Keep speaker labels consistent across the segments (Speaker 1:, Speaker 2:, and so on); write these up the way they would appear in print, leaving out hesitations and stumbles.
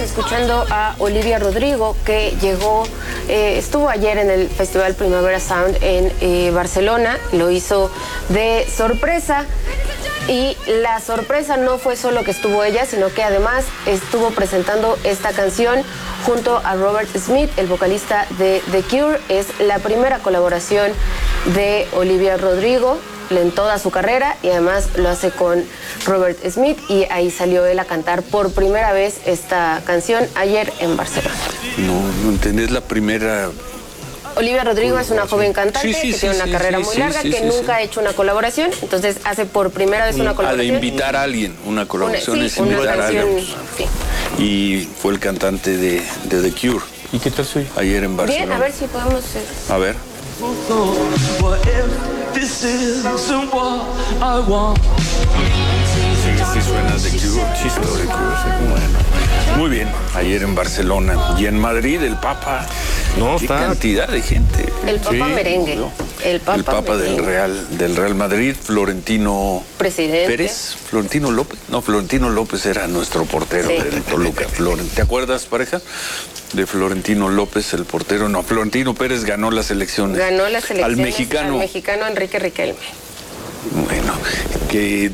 Speaker 1: escuchando a Olivia Rodrigo, que estuvo ayer en el Festival Primavera Sound en Barcelona, lo hizo de sorpresa. Y la sorpresa no fue solo que estuvo ella, sino que además estuvo presentando esta canción junto a Robert Smith, el vocalista de The Cure. Es la primera colaboración de Olivia Rodrigo en toda su carrera y además lo hace con Robert Smith, y ahí salió él a cantar por primera vez esta canción ayer en Barcelona.
Speaker 2: No entendés la primera.
Speaker 1: Olivia Rodrigo es una joven cantante que tiene una carrera muy larga, que nunca ha hecho una colaboración, entonces hace por primera vez una colaboración.
Speaker 2: De invitar a alguien, una colaboración es invitar a alguien. Sí. Y fue el cantante de The Cure.
Speaker 3: ¿Y qué tal soy?
Speaker 2: Ayer en Barcelona.
Speaker 1: Bien, a ver si podemos...
Speaker 2: A ver. Sí suena The Cure, chisto de Cure, bueno. Muy bien, ayer en Barcelona. Y en Madrid el Papa.
Speaker 3: No,
Speaker 2: qué
Speaker 3: está...
Speaker 2: cantidad de gente.
Speaker 1: El Papa merengue. El Papa
Speaker 2: del Real Madrid, Florentino
Speaker 1: Presidente.
Speaker 2: Pérez, Florentino López. No, Florentino López era nuestro portero de Toluca. ¿Te acuerdas, pareja? De Florentino López, el portero. No, Florentino Pérez ganó las elecciones.
Speaker 1: Ganó las elecciones
Speaker 2: al mexicano
Speaker 1: Enrique Riquelme.
Speaker 2: Bueno, que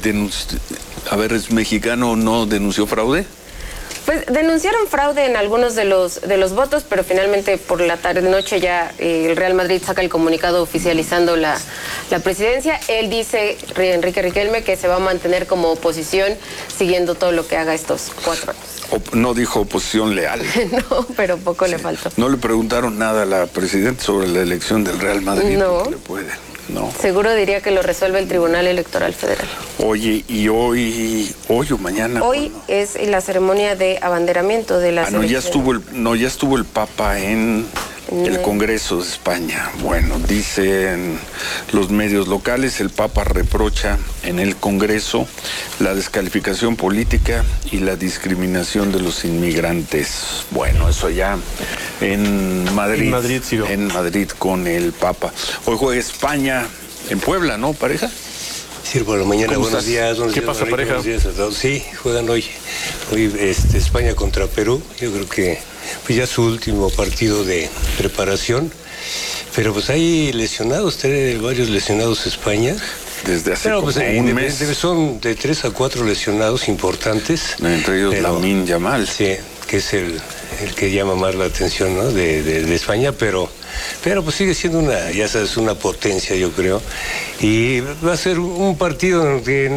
Speaker 2: es mexicano, ¿no denunció fraude?
Speaker 1: Pues denunciaron fraude en algunos de los votos, pero finalmente por la tarde-noche ya el Real Madrid saca el comunicado oficializando la presidencia. Él dice, Enrique Riquelme, que se va a mantener como oposición siguiendo todo lo que haga estos 4 años.
Speaker 2: No dijo oposición leal.
Speaker 1: No, pero poco le faltó.
Speaker 2: No le preguntaron nada a la presidenta sobre la elección del Real Madrid.
Speaker 1: No.
Speaker 2: Le puede. No.
Speaker 1: Seguro diría que lo resuelve el Tribunal Electoral Federal.
Speaker 2: Oye, ¿y hoy o mañana?
Speaker 1: Hoy es la ceremonia de abanderamiento de la selección.
Speaker 2: Ya estuvo el Papa en el Congreso de España. Bueno, dicen los medios locales, el Papa reprocha en el Congreso la descalificación política y la discriminación de los inmigrantes. Bueno, eso ya en Madrid. En Madrid con el Papa. Hoy juega España en Puebla, ¿no, pareja?
Speaker 4: Sí, bueno, mañana buenos días.
Speaker 3: ¿Qué pasa, pareja?
Speaker 4: Buenos días a todos. Sí, juegan hoy España contra Perú. Yo creo que pues ya su último partido de preparación. Pero pues hay lesionados, varios lesionados España.
Speaker 2: Desde hace un mes.
Speaker 4: Son de 3 a 4 lesionados importantes.
Speaker 2: Entre ellos Lamine Yamal.
Speaker 4: Sí, que es el que llama más la atención, ¿no? de España, pero pues sigue siendo una potencia, yo creo. Y va a ser un partido en el que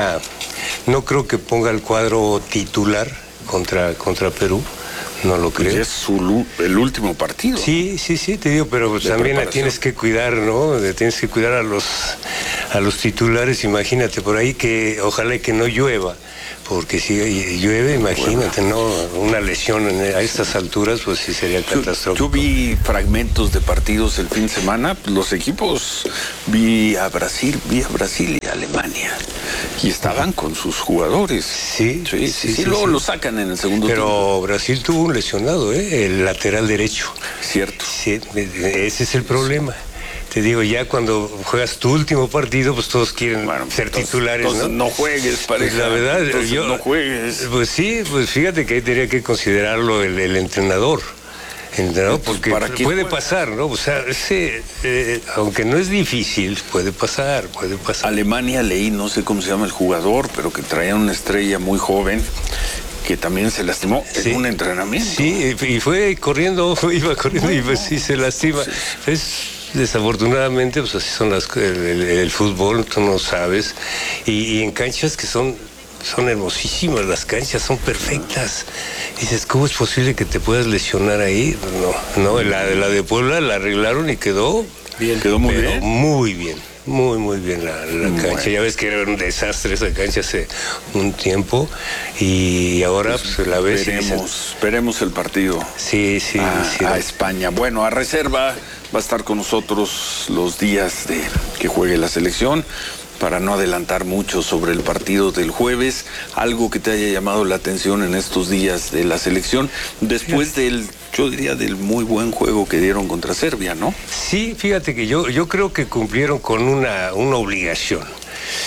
Speaker 4: no creo que ponga el cuadro titular contra Perú. No lo creo.
Speaker 2: Pues es el último partido.
Speaker 4: Sí, te digo, pero pues también la tienes que cuidar, ¿no? Tienes que cuidar a los titulares. Imagínate por ahí que ojalá que no llueva, porque si llueve, imagínate, ¿no? Una lesión a estas alturas, pues sí sería catastrófico.
Speaker 2: Yo vi fragmentos de partidos el fin de semana, los equipos, vi a Brasil y a Alemania, y estaban con sus jugadores. Sí, luego lo sacan en el segundo tiempo.
Speaker 4: Pero Brasil tuvo un lesionado, el lateral derecho.
Speaker 2: Cierto.
Speaker 4: Sí, ese es el problema. Te digo, ya cuando juegas tu último partido, pues todos quieren ser titulares,
Speaker 2: entonces
Speaker 4: ¿no?
Speaker 2: No juegues, pareja.
Speaker 4: Pues la verdad,
Speaker 2: no juegues.
Speaker 4: Pues sí, pues fíjate que ahí tenía que considerarlo el entrenador. Porque puede pasar, ¿no? O sea, aunque no es difícil, puede pasar.
Speaker 2: Alemania, leí, no sé cómo se llama el jugador, pero que traía una estrella muy joven, que también se lastimó en un entrenamiento.
Speaker 4: Sí, y iba corriendo y pues sí se lastima. Sí. Desafortunadamente, pues así son el fútbol, tú no sabes. Y en canchas que son hermosísimas, las canchas son perfectas. Dices, ¿cómo es posible que te puedas lesionar ahí? No, la de Puebla la arreglaron y quedó
Speaker 2: bien. Quedó muy bien.
Speaker 4: Muy bien. Muy bien la cancha. Bueno. Ya ves que era un desastre esa cancha hace un tiempo y ahora pues la ves.
Speaker 2: Veremos el partido.
Speaker 4: Sí.
Speaker 2: A España. Bueno, a reserva va a estar con nosotros los días de que juegue la selección. Para no adelantar mucho sobre el partido del jueves, algo que te haya llamado la atención en estos días de la selección, después del muy buen juego que dieron contra Serbia, ¿no?
Speaker 4: Sí, fíjate que yo creo que cumplieron con una obligación.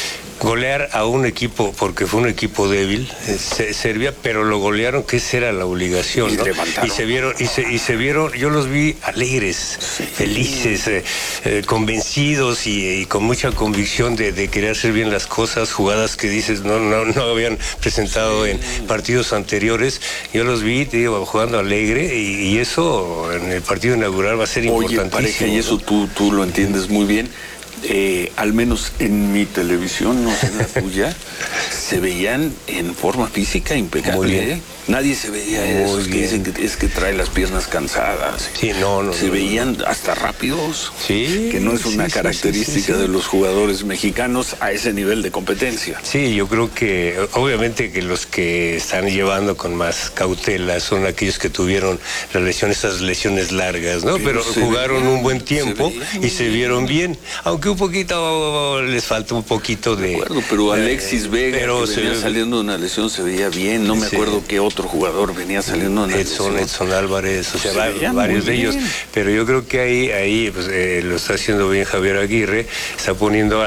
Speaker 4: golear a un equipo, porque fue un equipo débil, Serbia, pero lo golearon, que esa era la obligación, ¿no? Y se vieron, yo los vi alegres, felices, convencidos y con mucha convicción de querer hacer bien las cosas, jugadas que dices no habían presentado en partidos anteriores. Yo los vi, te digo, jugando alegre, y eso en el partido inaugural va a ser importantísimo.
Speaker 2: Pareja, y eso tú lo entiendes muy bien. Al menos en mi televisión, no sé la tuya, se veían en forma física impecable. Nadie se veía esos que dicen que es que trae las piernas cansadas.
Speaker 4: Sí,
Speaker 2: se veían hasta rápidos.
Speaker 4: Sí.
Speaker 2: Que no es una característica de los jugadores mexicanos a ese nivel de competencia.
Speaker 4: Sí, yo creo que obviamente que los que están llevando con más cautela son aquellos que tuvieron esas lesiones largas, ¿no? Pero jugaron un buen tiempo y se vieron bien. Aunque un poquito les falta un poquito de...
Speaker 2: acuerdo, pero Alexis Vega, que venía saliendo de una lesión, se veía bien. No me acuerdo qué otro jugador venía saliendo de una lesión.
Speaker 4: Edson Álvarez, o sea, varios de ellos. Pero yo creo que ahí pues, lo está haciendo bien Javier Aguirre. Está poniendo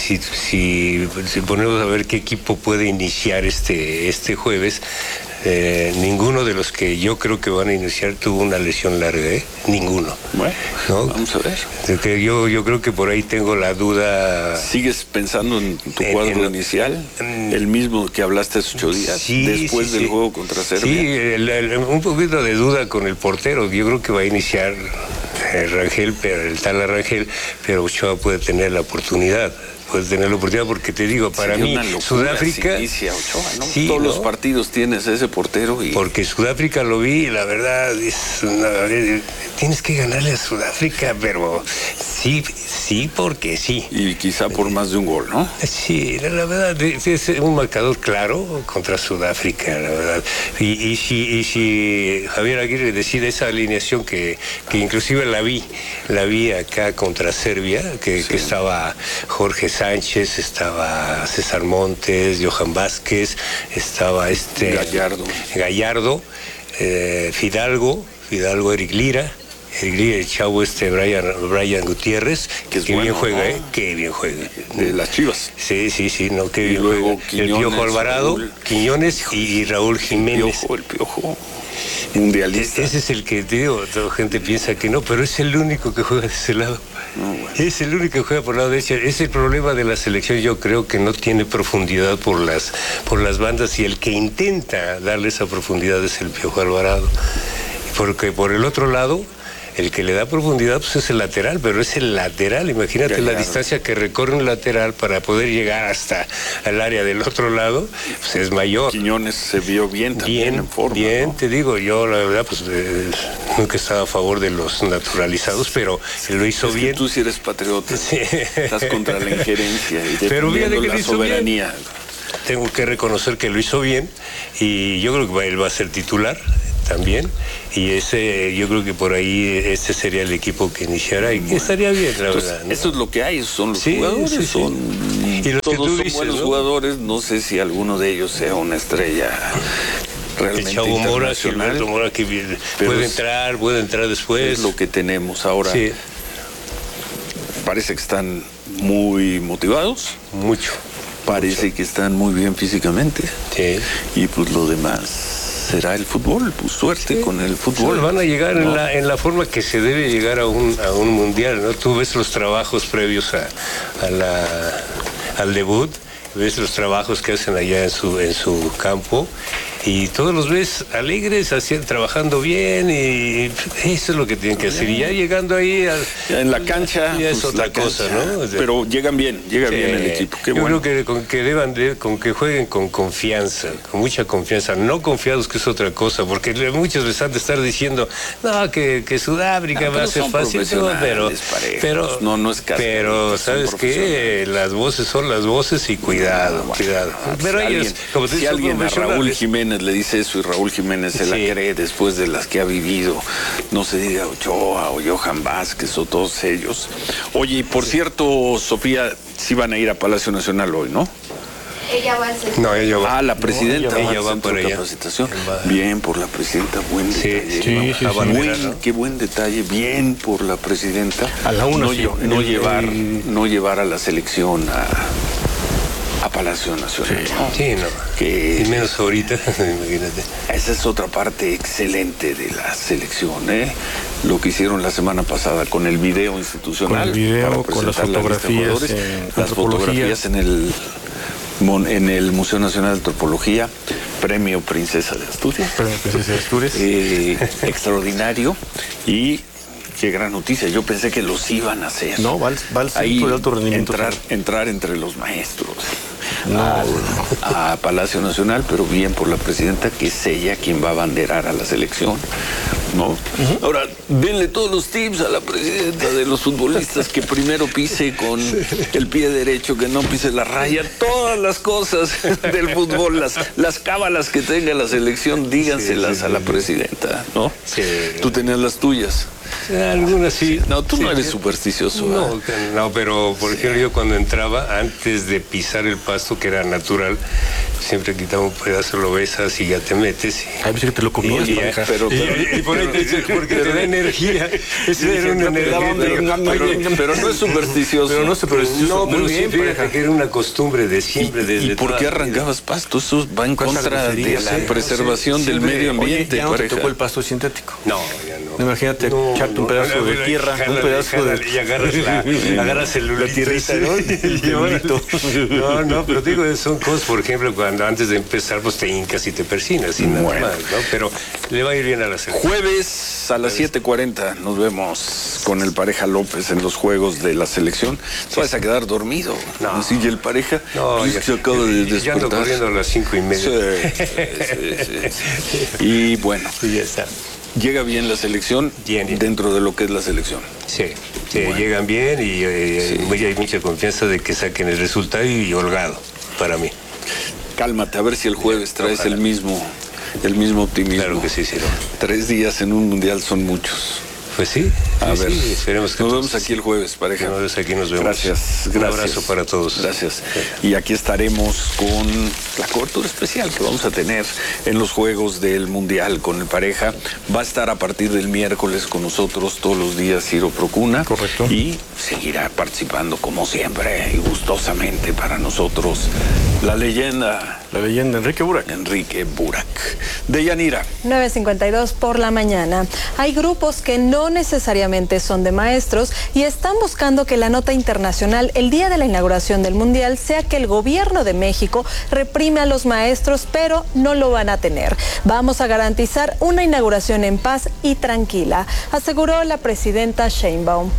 Speaker 4: si ponemos a ver qué equipo puede iniciar este jueves. Ninguno de los que yo creo que van a iniciar tuvo una lesión larga, ninguno.
Speaker 2: Bueno, ¿no? Vamos a ver.
Speaker 4: Yo creo que por ahí tengo la duda.
Speaker 2: ¿Sigues pensando en tu cuadro inicial? ¿El mismo que hablaste hace 8 días? Después del juego contra Serbia.
Speaker 4: Sí, un poquito de duda con el portero. Yo creo que va a iniciar Rangel, el tal Rangel, pero Ochoa puede tener la oportunidad. Porque te digo, para mí, Sudáfrica...
Speaker 2: Ochoa, ¿no? Todos los partidos tienes ese portero.
Speaker 4: Porque Sudáfrica lo vi, y la verdad, tienes que ganarle a Sudáfrica, pero sí, porque sí.
Speaker 2: Y quizá por más de un gol, ¿no?
Speaker 4: Sí, la verdad, es un marcador claro contra Sudáfrica, la verdad. Y si Javier Aguirre decide esa alineación que inclusive la vi acá contra Serbia, que estaba Jorge Sánchez, estaba César Montes, Johan Vázquez, estaba Gallardo, Fidalgo, Eric Lira, el chavo Brian Gutiérrez, que
Speaker 2: bueno,
Speaker 4: bien juega,
Speaker 2: ¿no?
Speaker 4: Que bien juega.
Speaker 2: De las Chivas.
Speaker 4: Sí, no, que bien juega. El Piojo Alvarado, Quiñones y Raúl Jiménez.
Speaker 2: El Piojo. Mundialista.
Speaker 4: Ese es el que, te digo, toda gente piensa que no, pero es el único que juega de ese lado. Es el único que juega por el lado derecho. Es el problema de la selección. Yo creo que no tiene profundidad por las bandas, y el que intenta darle esa profundidad es el Piojo Alvarado. Porque por el otro lado, el que le da profundidad pues es el lateral, pero es el lateral. Imagínate la distancia que recorre un lateral para poder llegar hasta el área del otro lado, pues es mayor.
Speaker 2: Quiñones se vio bien también en forma.
Speaker 4: Bien,
Speaker 2: ¿no?
Speaker 4: te digo, yo la verdad pues nunca he estado a favor de los naturalizados, pero lo hizo bien.
Speaker 2: Que tú sí eres patriota, estás contra la injerencia y
Speaker 4: pero
Speaker 2: defendiendo la soberanía.
Speaker 4: Bien. Tengo que reconocer que lo hizo bien, y yo creo que él va a ser titular también, y yo creo que por ahí este sería el equipo que iniciara, y estaría bien, la verdad, ¿no?
Speaker 2: Eso es lo que hay, son los jugadores,
Speaker 4: y los
Speaker 2: todos
Speaker 4: son
Speaker 2: buenos jugadores. No sé si alguno de ellos sea una estrella realmente
Speaker 4: el Chavo Mora,
Speaker 2: internacional.
Speaker 4: Gilberto Mora, que puede entrar después.
Speaker 2: Es lo que tenemos ahora. Sí. Parece que están muy motivados.
Speaker 4: Mucho.
Speaker 2: Parece que están muy bien físicamente.
Speaker 4: Sí.
Speaker 2: Y pues lo demás será el fútbol, pues suerte con el fútbol.
Speaker 4: Sí, van a llegar en la forma que se debe llegar a un mundial, ¿no? Tú ves los trabajos previos al debut, ves los trabajos que hacen allá en su campo, y todos los ves alegres, trabajando bien, y eso es lo que tienen que hacer. Y ya llegando ahí
Speaker 2: en la cancha,
Speaker 4: ya es otra cosa, ¿no?
Speaker 2: Pero llegan bien el equipo. Qué
Speaker 4: yo
Speaker 2: bueno.
Speaker 4: creo que jueguen con confianza, con mucha confianza, no confiados, que es otra cosa, porque muchos les han de estar diciendo, no, que Sudáfrica va a ser fácil, pero
Speaker 2: no es caso.
Speaker 4: Pero ¿sabes qué? Las voces son las voces, y cuidado. Pero ellos, como te
Speaker 2: si alguien a Raúl Jiménez le dice eso y Raúl Jiménez se la cree después de las que ha vivido, no se diga Ochoa o Johan Vázquez o todos ellos. Oye, y por cierto, Sofía, sí van a ir a Palacio Nacional hoy, ¿no?
Speaker 1: Ella va al centro.
Speaker 4: No, ella va.
Speaker 2: La presidenta
Speaker 4: ella va por allá.
Speaker 2: Capacitación. Bien por la presidenta, buen detalle.
Speaker 4: Sí.
Speaker 2: Qué buen detalle, bien por la presidenta.
Speaker 3: A la una.
Speaker 2: No llevar a la selección a Palacio Nacional.
Speaker 4: Sí, no.
Speaker 2: Que
Speaker 4: y menos ahorita, imagínate.
Speaker 2: esa es otra parte excelente de la selección, ¿eh? Lo que hicieron la semana pasada con el video institucional.
Speaker 3: Con el video,
Speaker 2: para
Speaker 3: con las
Speaker 2: presentar la lista de
Speaker 3: fotografías,
Speaker 2: jugadores, las fotografías en el Museo Nacional de Antropología, Premio Princesa de Asturias.
Speaker 3: Premio Princesa de Asturias.
Speaker 2: Extraordinario. Y qué gran noticia. Yo pensé que los iban a hacer.
Speaker 3: No, va al centro de alto rendimiento.
Speaker 2: Entrar entre los maestros a Palacio Nacional, pero bien por la presidenta, que es ella quien va a abanderar a la selección, ¿no? Ahora, denle todos los tips a la presidenta de los futbolistas, que primero pise con el pie derecho, que no pise la raya, todas las cosas del fútbol, las cábalas que tenga la selección, díganselas a la presidenta, ¿no?
Speaker 4: Sí.
Speaker 2: Tú tenías las tuyas.
Speaker 4: Algunas sí.
Speaker 2: No, tú no eres supersticioso.
Speaker 4: No, pero por ejemplo yo cuando entraba, antes de pisar el pasto, que era natural, siempre quitaba un pedazo, lo besas y ya te metes.
Speaker 3: Ay, pensé que te lo comías, pareja.
Speaker 4: Y por ahí te dices, porque te da energía. Esa era una energía.
Speaker 2: Pero no es supersticioso.
Speaker 3: Pero no es supersticioso.
Speaker 4: No, pero sí, fíjate que era una costumbre de siempre.
Speaker 2: ¿Y por qué arrancabas pasto? Eso va en contra de la preservación del medio ambiente.
Speaker 3: Ya no te tocó el pasto sintético.
Speaker 4: No, ya no.
Speaker 3: Imagínate echarte un pedazo de tierra, un pedazo de...
Speaker 4: Y agarras la tierrita, ¿no? No, pero digo, son cosas, por ejemplo, cuando antes de empezar, pues te hincas y te persinas y nada más, ¿no? Pero le va a ir bien a la selección.
Speaker 2: Jueves a las 7:40 nos vemos con el Pareja López en los juegos de la selección. Te vas a quedar dormido.
Speaker 4: No.
Speaker 2: Así, y el Pareja
Speaker 4: se
Speaker 2: acaba de despertar.
Speaker 4: Ya ando corriendo a las 5:30.
Speaker 2: Sí. Y bueno,
Speaker 4: ya está.
Speaker 2: Llega bien la selección
Speaker 4: Bien.
Speaker 2: dentro de lo que es la selección.
Speaker 4: Sí, bueno. Llegan bien y hay mucha confianza de que saquen el resultado y holgado para mí.
Speaker 2: Cálmate, a ver si el jueves traes el mismo optimismo.
Speaker 4: Claro que sí, sí.
Speaker 2: 3 días en un mundial son muchos.
Speaker 4: Pues sí,
Speaker 2: a ver.
Speaker 4: Sí, esperemos que
Speaker 2: nos vemos aquí el jueves, pareja.
Speaker 4: Aquí nos vemos.
Speaker 2: Gracias.
Speaker 4: Un abrazo para todos.
Speaker 2: Gracias. Y aquí estaremos con la cobertura especial que vamos a tener en los Juegos del Mundial con el Pareja. Va a estar a partir del miércoles con nosotros todos los días Ciro Procuna.
Speaker 3: Correcto.
Speaker 2: Y seguirá participando como siempre y gustosamente para nosotros la leyenda
Speaker 3: Enrique Burak.
Speaker 2: Deyanira.
Speaker 5: 9:52 por la mañana. Hay grupos que no necesariamente son de maestros y están buscando que la nota internacional el día de la inauguración del Mundial sea que el gobierno de México reprime a los maestros, pero no lo van a tener. Vamos a garantizar una inauguración en paz y tranquila, aseguró la presidenta Sheinbaum.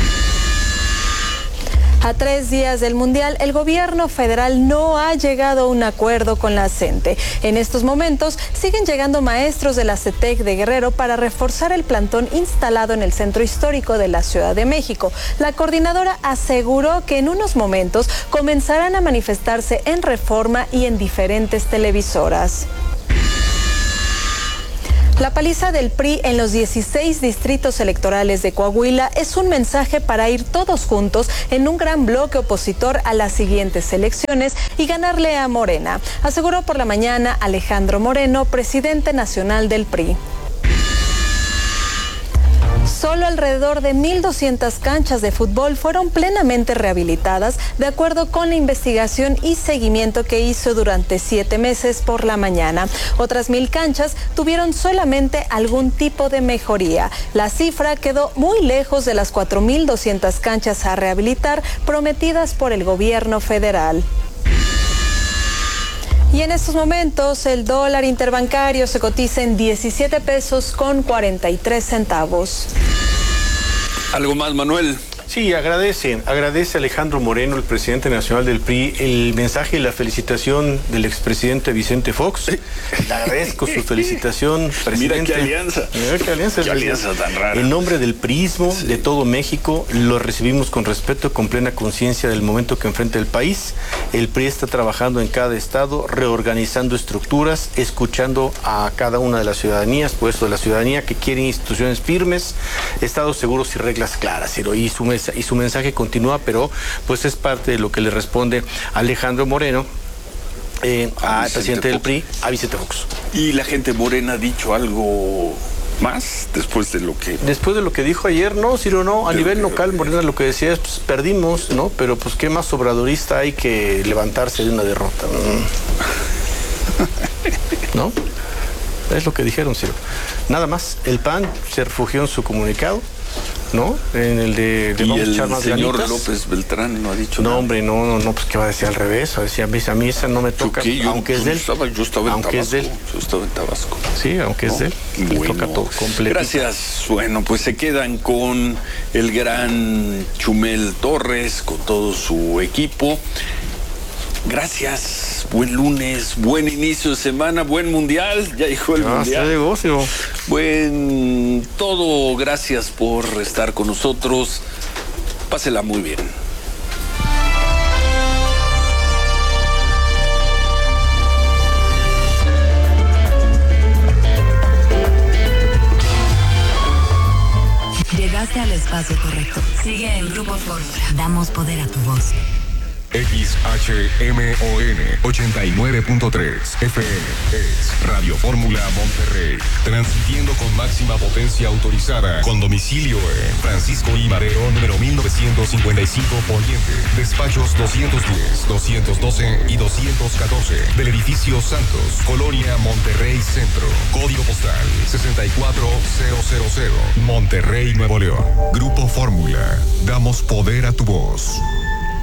Speaker 5: A 3 días del Mundial, el gobierno federal no ha llegado a un acuerdo con la CENTE. En estos momentos, siguen llegando maestros de la CETEC de Guerrero para reforzar el plantón instalado en el centro histórico de la Ciudad de México. La coordinadora aseguró que en unos momentos comenzarán a manifestarse en Reforma y en diferentes televisoras. La paliza del PRI en los 16 distritos electorales de Coahuila es un mensaje para ir todos juntos en un gran bloque opositor a las siguientes elecciones y ganarle a Morena, aseguró por la mañana Alejandro Moreno, presidente nacional del PRI. Solo alrededor de 1,200 canchas de fútbol fueron plenamente rehabilitadas, de acuerdo con la investigación y seguimiento que hizo durante 7 meses por la mañana. Otras 1,000 canchas tuvieron solamente algún tipo de mejoría. La cifra quedó muy lejos de las 4,200 canchas a rehabilitar prometidas por el gobierno federal. Y en estos momentos el dólar interbancario se cotiza en 17 pesos con 43 centavos.
Speaker 2: ¿Algo más, Manuel?
Speaker 3: Sí, agradece Alejandro Moreno, el presidente nacional del PRI, el mensaje y la felicitación del expresidente Vicente Fox. Le agradezco su felicitación, presidente.
Speaker 2: Mira qué alianza. Qué alianza tan rara.
Speaker 3: En nombre del priismo, de todo México, lo recibimos con respeto, con plena conciencia del momento que enfrenta el país. El PRI está trabajando en cada estado, reorganizando estructuras, escuchando a cada una de las ciudadanías, puesto de la ciudadanía que quiere instituciones firmes, estados seguros y reglas claras. Y su mensaje continúa, pero pues es parte de lo que le responde Alejandro Moreno al presidente del PRI, a Vicente Fox.
Speaker 2: Y la gente morena ha dicho algo más después de lo que...
Speaker 3: Después de lo que dijo ayer, no, Ciro, no. A nivel local, Morena, lo que decía es, pues, perdimos, ¿no? Pero, pues, ¿qué más obradorista hay que levantarse de una derrota? ¿No? Es lo que dijeron, Ciro. Nada más. El PAN se refugió en su comunicado, ¿no? En el de
Speaker 2: y
Speaker 3: vamos a
Speaker 2: el
Speaker 3: echar más
Speaker 2: señor
Speaker 3: ganitas.
Speaker 2: López Beltrán no ha dicho
Speaker 3: No,
Speaker 2: nada.
Speaker 3: hombre, no, pues ¿qué va a decir al revés? A mí esa no me toca, aunque es de él.
Speaker 2: Yo estaba en
Speaker 3: aunque es de él.
Speaker 2: Tabasco. Yo estaba en Tabasco.
Speaker 3: Sí, aunque es de él. Le toca todo completo.
Speaker 2: Gracias. Bueno, pues se quedan con el gran Chumel Torres, con todo su equipo. Gracias, buen lunes, buen inicio de semana, buen mundial, ya llegó el mundial.
Speaker 3: Llegó, sí, no.
Speaker 2: Buen todo, gracias por estar con nosotros, pásela muy bien.
Speaker 6: Llegaste al espacio correcto. Sigue en Grupo Fórmula. Damos poder a tu voz.
Speaker 7: XHMON 89.3 FM es Radio Fórmula Monterrey, transmitiendo con máxima potencia autorizada, con domicilio en Francisco I. Madero, número 1955 Poniente, despachos 210, 212 y 214 del edificio Santos, Colonia Monterrey Centro, código postal 64000, Monterrey, Nuevo León. Grupo Fórmula, damos poder a tu voz.